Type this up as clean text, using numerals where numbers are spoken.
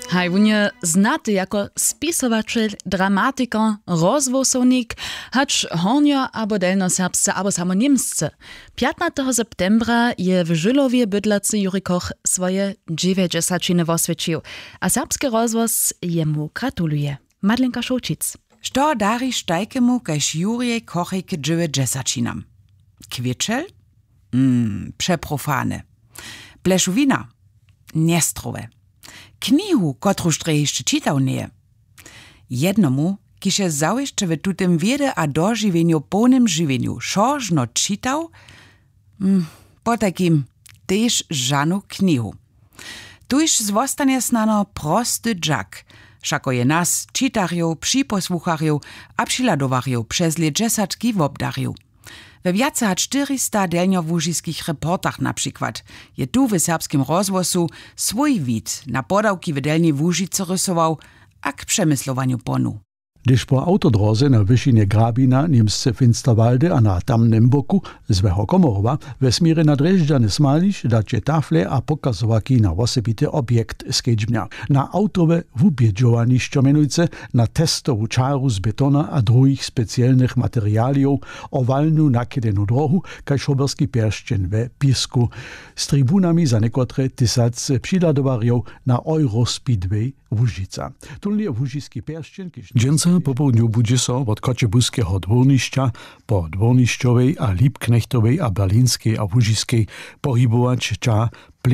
Haj wunie znaty jako spisowaciel, dramatikon, rozwosownik, hacz hornio abo delnoserbsce abo samo niemsce. 15. septembra je w Żylowie bydlacy Juri Koch swoje 90 oswiecił, a serbski rozwoz jemu gratuluje. Madlenka Šolčić. Što dari štajkemu kaž Jurije Kochej k 90. Kwieczel? Przeprofane. Plešuvina? Niestrove. Knihu, kotruž jeszcze čitał nie. Jednomu, kiž je zaujeszcze w tutym wiede a dožiwieniu pełnym żywieniu šoržno čitał, po takim tež žanu knihu. Tuž zwostanie snano prosty dżak, šako je nas, čitarjów, připosłucharjów a přiladowarjów przez ledžesatki wobdarjów. We wiace hat 400 delnjowužiskich reportach na przykład je tu w serbskim rozwosu swój wid na podałki w delnej Łužice rysował, a k przemyslowaniu ponu. Když po autodroze na wyšinie Grabina, Niemsce Finsterwalde a na tamnym boku Złego Komorova we smíre na Drežďany smališ daće tafle a pokazovaki na osobity objekt skedžbňa. Na autowe wubědžovaní, što menujce na testovu čaru z betona a druhých specjalnych materialiów, ovalnu nakedenú drohu, kaž oberský pieršćen ve Pisku, s tribunami za nekotre tysac přiladovarjov na Eurospeedway Łužica. Tulnie łužiský pieršćen, po południu budzi so od Kociebuskiego dwornišća po Dwornišćowej a Liebknechtowej a Berlinskiej a Łužiskiej pohybować